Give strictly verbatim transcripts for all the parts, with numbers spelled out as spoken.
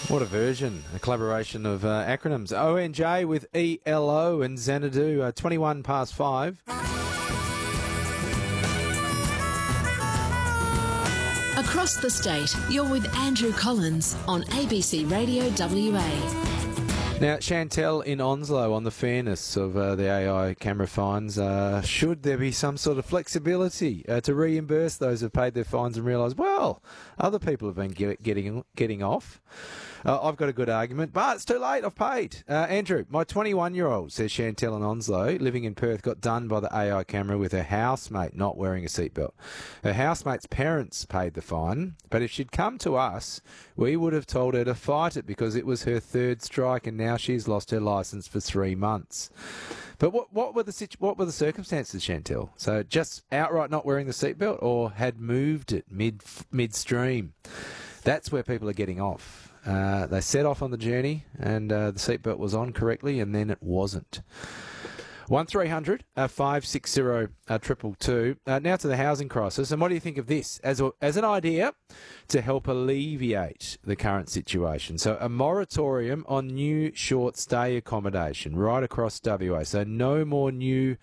What a version, a collaboration of uh, acronyms. O N J with E L O and Xanadu, uh, twenty-one past five. Across the state, you're with Andrew Collins on A B C Radio W A. Now, Chantel in Onslow on the fairness of uh, the A I camera fines. Uh, should there be some sort of flexibility uh, to reimburse those who've paid their fines and realise, well, other people have been get, getting getting off? Uh, I've got a good argument, but it's too late. I've paid. Uh, Andrew, my twenty-one-year-old, says Chantel in Onslow, living in Perth, got done by the A I camera with her housemate not wearing a seatbelt. Her housemate's parents paid the fine, but if she'd come to us, we would have told her to fight it because it was her third strike and now she's lost her licence for three months. But what what were the situ- what were the circumstances, Chantel? So just outright not wearing the seatbelt, or had moved it mid midstream? That's where people are getting off. Uh, they set off on the journey and uh, the seatbelt was on correctly and then it wasn't. one three hundred five six zero two two two. Uh, now to the housing crisis. And what do you think of this as, a, as an idea to help alleviate the current situation? So a moratorium on new short stay accommodation right across W A. So no more new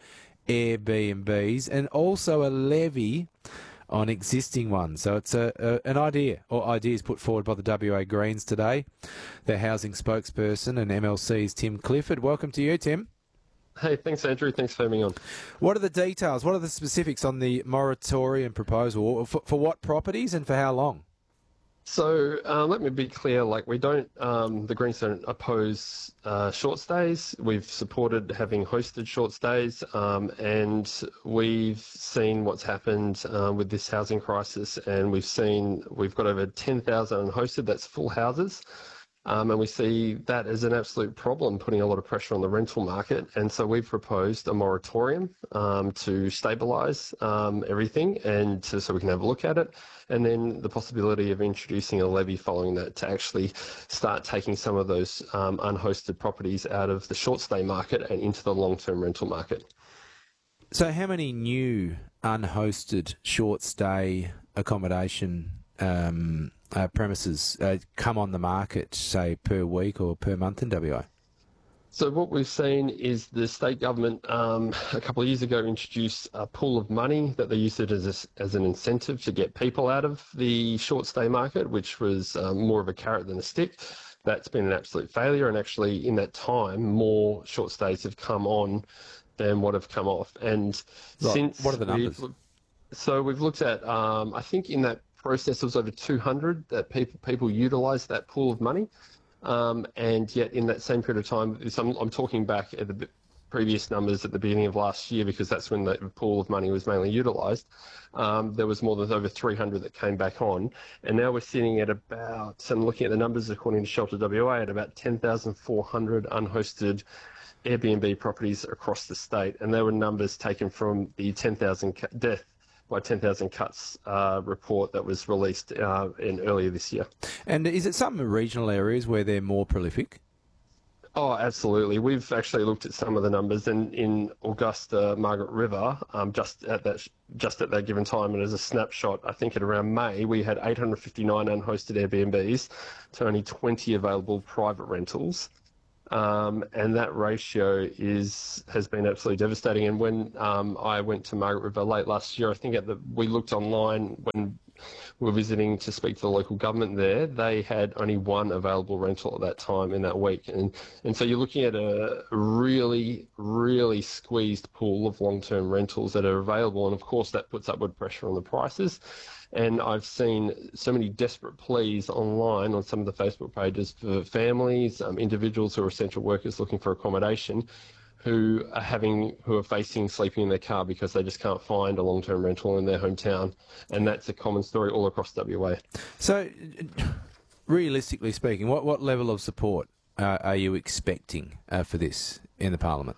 Airbnbs, and also a levy on existing ones. So it's a, a an idea, or ideas put forward by the W A Greens today. Their housing spokesperson and M L C's Tim Clifford. Welcome to you, Tim. Hey, thanks, Andrew. Thanks for having me on. What are the details? What are the specifics on the moratorium proposal? For, for what properties and for how long? So uh, let me be clear, like we don't, um, the Greens don't oppose uh, short stays. We've supported having hosted short stays, um, and we've seen what's happened uh, with this housing crisis, and we've seen, we've got over ten thousand unhosted, that's full houses. Um, and we see that as an absolute problem, putting a lot of pressure on the rental market. And so we've proposed a moratorium um, to stabilise um, everything, and to, so we can have a look at it. And then the possibility of introducing a levy following that to actually start taking some of those um, unhosted properties out of the short stay market and into the long-term rental market. So how many new unhosted short stay accommodation um Uh, premises uh, come on the market, say, per week or per month in W A? So what we've seen is the state government um, a couple of years ago introduced a pool of money that they used it as, a, as an incentive to get people out of the short stay market, which was um, more of a carrot than a stick. That's been an absolute failure, and actually in that time more short stays have come on than what have come off. And right. since what are the numbers? We've, so we've looked at, um, I think in that process, it was over two hundred that people people utilised that pool of money, um, and yet in that same period of time, I'm, I'm talking back at the previous numbers at the beginning of last year because that's when the pool of money was mainly utilised. Um, there was more than over three hundred that came back on, and now we're sitting at about, and looking at the numbers according to Shelter W A, at about ten thousand four hundred unhosted Airbnb properties across the state, and there were numbers taken from the ten thousand death by ten thousand Cuts uh, report that was released uh, in earlier this year. And is it some regional areas where they're more prolific? Oh, absolutely. We've actually looked at some of the numbers, and in Augusta, Margaret River, um, just at that just at that given time, and as a snapshot, I think at around May, we had eight hundred fifty-nine unhosted Airbnbs to only twenty available private rentals. Um, and that ratio is has been absolutely devastating. And when um, I went to Margaret River late last year, I think at the we looked online when we were visiting to speak to the local government there, they had only one available rental at that time in that week. And and so you're looking at a really, really squeezed pool of long-term rentals that are available. And of course, that puts upward pressure on the prices. And I've seen so many desperate pleas online on some of the Facebook pages for families, um, individuals who are essential workers looking for accommodation, who are having, who are facing sleeping in their car because they just can't find a long-term rental in their hometown. And that's a common story all across W A. So, realistically speaking, what, what level of support uh, are you expecting uh, for this in the Parliament?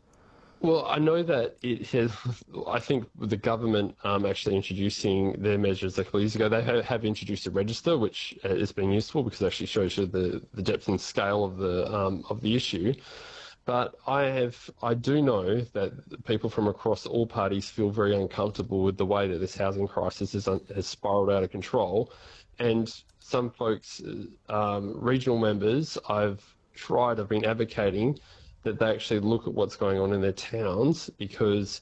Well, I know that it has, I think with the government um, actually introducing their measures a couple of years ago, they have, have introduced a register, which uh, has been useful because it actually shows you the, the depth and scale of the um, of the issue. But I have, I do know that people from across all parties feel very uncomfortable with the way that this housing crisis is, has spiralled out of control. and some folks, um, regional members, I've tried, I've been advocating that they actually look at what's going on in their towns, because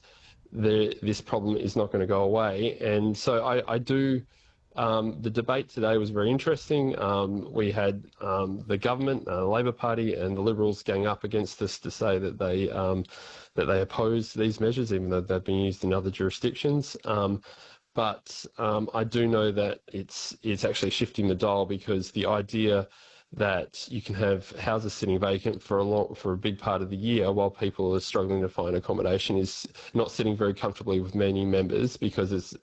this problem is not going to go away. And so I, I do, um, the debate today was very interesting. Um, we had um, the government, uh, the Labor Party and the Liberals gang up against us to say that they um, that they oppose these measures, even though they've been used in other jurisdictions. Um, but um, I do know that it's it's actually shifting the dial, because the idea that you can have houses sitting vacant for a long, for a big part of the year while people are struggling to find accommodation is not sitting very comfortably with many members, because it's,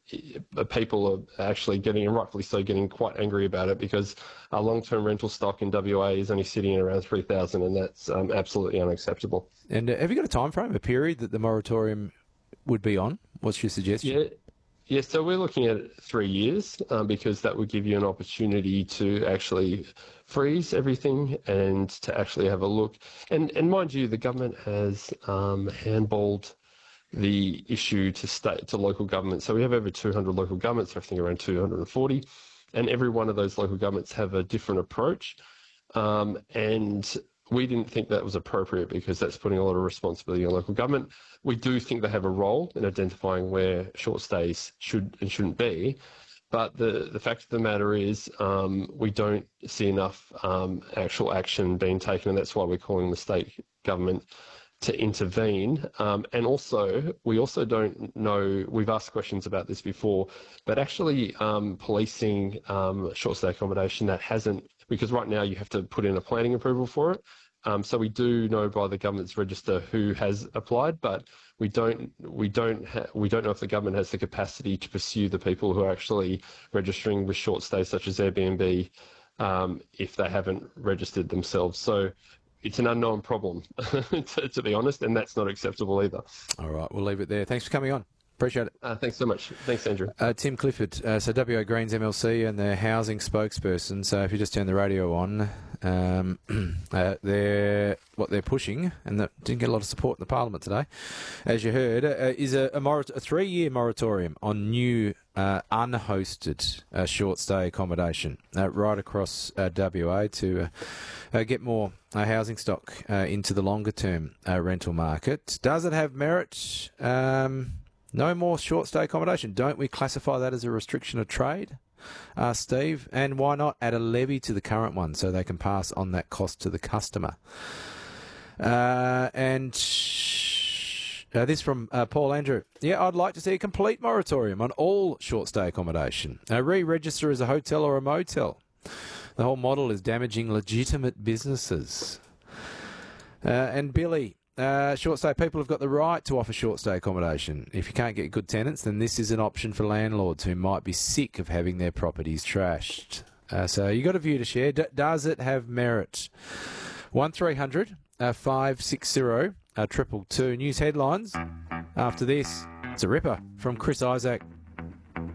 people are actually getting, and rightfully so, getting quite angry about it, because our long-term rental stock in W A is only sitting at around three thousand, and that's um, absolutely unacceptable. And uh, have you got a time frame, a period that the moratorium would be on? What's your suggestion? Yeah. Yeah, so we're looking at three years um, because that would give you an opportunity to actually freeze everything and to actually have a look. And and mind you, the government has um, handballed the issue to state to local governments. So we have over two hundred local governments, I think around two hundred forty, and every one of those local governments have a different approach. Um, and we didn't think that was appropriate, because that's putting a lot of responsibility on local government. We do think they have a role in identifying where short stays should and shouldn't be. But the, the fact of the matter is um, we don't see enough um, actual action being taken, and that's why we're calling the state government to intervene. Um, and also, we also don't know, we've asked questions about this before, but actually um, policing um, short stay accommodation that hasn't, because right now you have to put in a planning approval for it. Um, so we do know by the government's register who has applied, but we don't we don't ha- we don't know if the government has the capacity to pursue the people who are actually registering with short stays, such as Airbnb, um, if they haven't registered themselves. So it's an unknown problem, to, to be honest, and that's not acceptable either. All right, we'll leave it there. Thanks for coming on. Appreciate it. Uh, thanks so much. Thanks, Andrew. Uh, Tim Clifford, uh, so W A Greens M L C and their housing spokesperson. So if you just turn the radio on, um, uh, they're, what they're pushing, and that didn't get a lot of support in the Parliament today, as you heard, uh, is a, a, morat- a three-year moratorium on new uh, unhosted uh, short-stay accommodation uh, right across uh, W A to uh, uh, get more uh, housing stock uh, into the longer-term uh, rental market. Does it have merit? Um... No more short-stay accommodation. Don't we classify that as a restriction of trade, uh, Steve? And why not add a levy to the current one so they can pass on that cost to the customer? Uh, and uh, this from uh, Paul Andrew. Yeah, I'd like to see a complete moratorium on all short-stay accommodation. Uh, re-register as a hotel or a motel. The whole model is damaging legitimate businesses. Uh, and Billy... Uh, short stay people have got the right to offer short stay accommodation. If you can't get good tenants, then this is an option for landlords who might be sick of having their properties trashed. Uh, so you got a view to share. D- does it have merit? One three hundred five six zero triple two. News headlines after this. It's a ripper from Chris Isaac.